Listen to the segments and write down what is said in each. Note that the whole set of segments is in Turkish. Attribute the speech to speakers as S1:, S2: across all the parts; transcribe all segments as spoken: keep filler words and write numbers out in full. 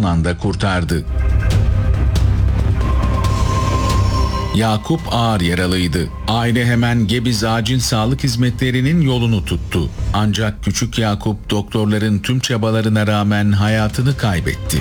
S1: anda kurtardı. Yakup ağır yaralıydı. Aile hemen Gebze Acil Sağlık Hizmetleri'nin yolunu tuttu. Ancak küçük Yakup doktorların tüm çabalarına rağmen hayatını kaybetti.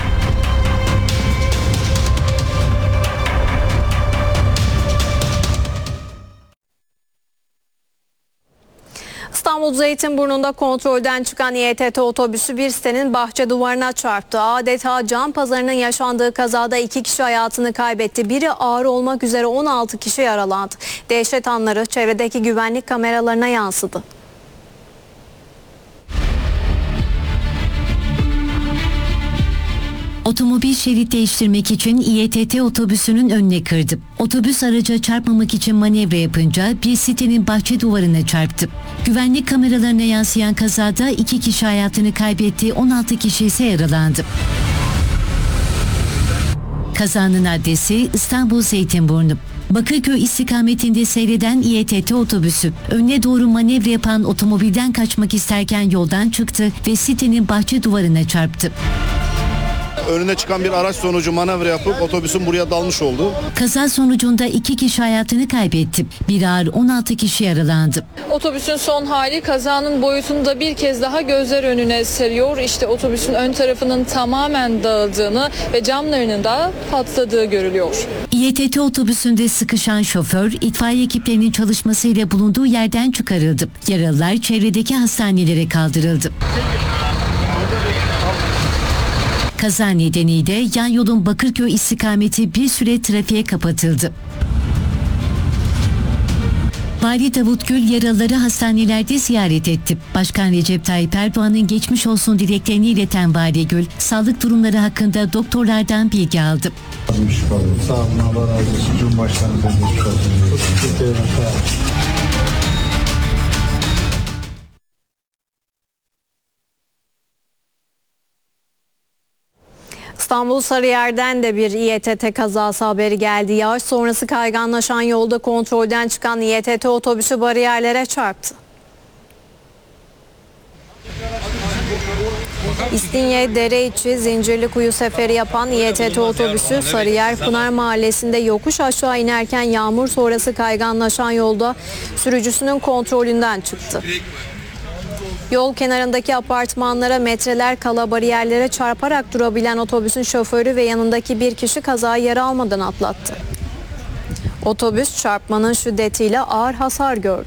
S2: İstanbul Zeytinburnu'nda kontrolden çıkan İ T T otobüsü bir sitenin bahçe duvarına çarptı. Adeta can pazarının yaşandığı kazada iki kişi hayatını kaybetti. Biri ağır olmak üzere on altı kişi yaralandı. Dehşet anları çevredeki güvenlik kameralarına yansıdı.
S3: Otomobil şerit değiştirmek için İ T T otobüsünün önüne kırdı. Otobüs araca çarpmamak için manevra yapınca bir sitenin bahçe duvarına çarptı. Güvenlik kameralarına yansıyan kazada iki kişi hayatını kaybetti, on altı kişi ise yaralandı. Kazanın adresi İstanbul Zeytinburnu. Bakırköy istikametinde seyreden İ T T otobüsü önüne doğru manevra yapan otomobilden kaçmak isterken yoldan çıktı ve sitenin bahçe duvarına çarptı.
S4: Önüne çıkan bir araç sonucu manevra yapıp otobüsün buraya dalmış oldu.
S3: Kaza sonucunda iki kişi hayatını kaybetti. Bir ağır on altı kişi yaralandı.
S5: Otobüsün son hali kazanın boyutunu da bir kez daha gözler önüne seriyor. İşte otobüsün ön tarafının tamamen dağıldığını ve camlarının da patladığı görülüyor.
S3: İ T T otobüsünde sıkışan şoför itfaiye ekiplerinin çalışmasıyla bulunduğu yerden çıkarıldı. Yaralılar çevredeki hastanelere kaldırıldı. Kaza nedeniyle yan yolun Bakırköy istikameti bir süre trafiğe kapatıldı. Vali Davut Gül yaralıları hastanelerde ziyaret etti. Başkan Recep Tayyip Erdoğan'ın geçmiş olsun dileklerini ileten Vali Gül, sağlık durumları hakkında doktorlardan bilgi aldı.
S6: Sağ olun, Allah razı olsun. Cumhurbaşkanımıza geçmiş olsun.
S2: İstanbul Sarıyer'den de bir İ T T kazası haberi geldi. Yağış sonrası kayganlaşan yolda kontrolden çıkan İ T T otobüsü bariyerlere çarptı. İstinye Dereiçi Zincirlikuyu seferi yapan İ T T otobüsü Sarıyer Pınar Mahallesi'nde yokuş aşağı inerken yağmur sonrası kayganlaşan yolda sürücüsünün kontrolünden çıktı. Yol kenarındaki apartmanlara metreler kala bariyerlere çarparak durabilen otobüsün şoförü ve yanındaki bir kişi kazayı yara almadan atlattı. Otobüs çarpmanın şiddetiyle ağır hasar gördü.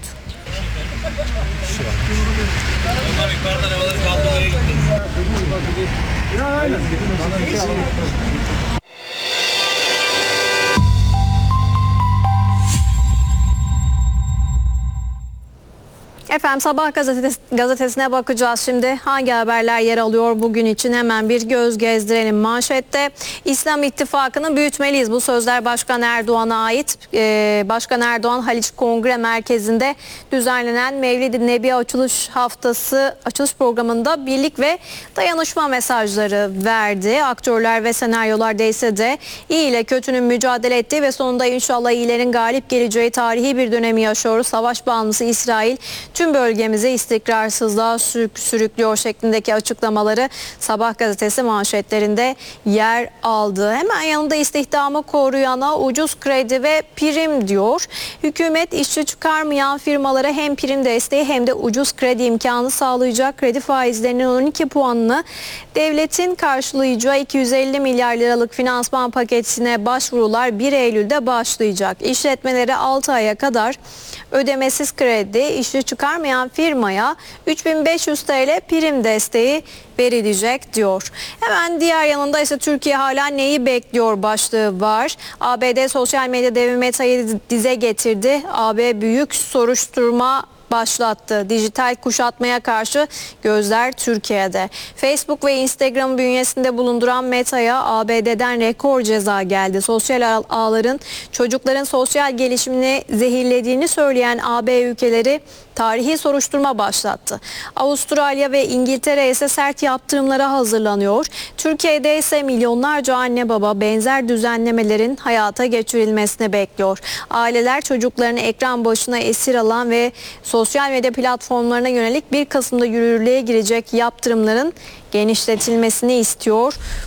S2: Efendim Sabah gazetesi, gazetesine bakacağız şimdi. Hangi haberler yer alıyor bugün için hemen bir göz gezdirelim. Manşette İslam İttifakı'nı büyütmeliyiz. Bu sözler Başkan Erdoğan'a ait. Ee, Başkan Erdoğan Haliç Kongre Merkezi'nde düzenlenen Mevlid-i Nebi açılış haftası açılış programında birlik ve dayanışma mesajları verdi. Aktörler ve senaryolar değilse de iyi ile kötünün mücadele ettiği ve sonunda inşallah iyilerin galip geleceği tarihi bir dönemi yaşıyoruz. Savaş bağımlısı İsrail tüm bölgemizi istikrarsızlığa sürüklüyor şeklindeki açıklamaları Sabah gazetesi manşetlerinde yer aldı. Hemen yanında istihdamı koruyana ucuz kredi ve prim diyor. Hükümet işçi çıkarmayan firmalara hem prim desteği hem de ucuz kredi imkanı sağlayacak. Kredi faizlerinin on iki puanını devletin karşılayacağı iki yüz elli milyar liralık finansman paketine başvurular bir Eylül'de başlayacak. İşletmelere altı aya kadar ödemesiz kredi, işçi çıkarmayan firmaya üç bin beş yüz TL prim desteği verilecek diyor. Hemen diğer yanında ise Türkiye hala neyi bekliyor başlığı var. A B D sosyal medya devi Meta'yı dize getirdi. A B büyük soruşturma başlattı. Dijital kuşatmaya karşı gözler Türkiye'de. Facebook ve Instagram bünyesinde bulunduran Meta'ya A B D'den rekor ceza geldi. Sosyal ağların çocukların sosyal gelişimini zehirlediğini söyleyen A B ülkeleri tarihi soruşturma başlattı. Avustralya ve İngiltere ise sert yaptırımlara hazırlanıyor. Türkiye'de ise milyonlarca anne baba benzer düzenlemelerin hayata geçirilmesini bekliyor. Aileler çocuklarını ekran başına esir alan ve sosyal medya platformlarına yönelik bir Kasım'da yürürlüğe girecek yaptırımların genişletilmesini istiyor.